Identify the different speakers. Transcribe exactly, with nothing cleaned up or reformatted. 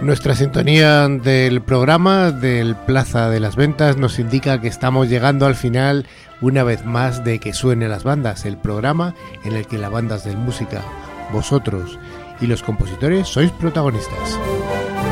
Speaker 1: Nuestra sintonía del programa del Plaza de las Ventas nos indica que estamos llegando al final una vez más de Que Suenen las Bandas, el programa en el que las bandas de música, vosotros y los compositores sois protagonistas.